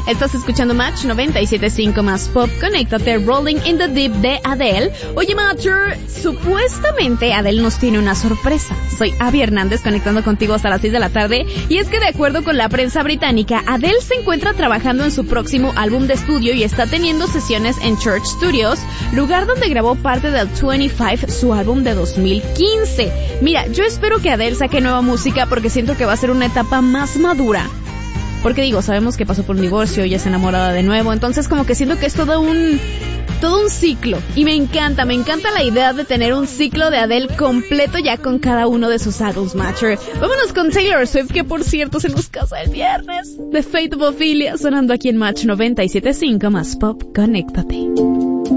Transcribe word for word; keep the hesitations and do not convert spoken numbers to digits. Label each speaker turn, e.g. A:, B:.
A: Estás escuchando Match noventa y siete punto cinco más Pop. Conéctate, Rolling in the Deep de Adele. Oye, Matcher, supuestamente Adele nos tiene una sorpresa. Soy Abby Hernández, conectando contigo hasta las seis de la tarde. Y es que de acuerdo con la prensa británica, Adele se encuentra trabajando en su próximo álbum de estudio y está teniendo sesiones en Church Studios, lugar donde grabó parte del veinticinco, su álbum de dos mil quince. Mira, yo espero que Adele saque nueva música porque siento que va a ser una etapa más madura. Porque digo, sabemos que pasó por un divorcio, ya es enamorada de nuevo, entonces como que siento que es todo un, todo un ciclo. Y me encanta, me encanta la idea de tener un ciclo de Adele completo ya con cada uno de sus álbumes, Matcher. Vámonos con Taylor Swift, que por cierto se nos casa el viernes. The Fate of Ophelia, sonando aquí en Match noventa y siete punto cinco más Pop. Conéctate.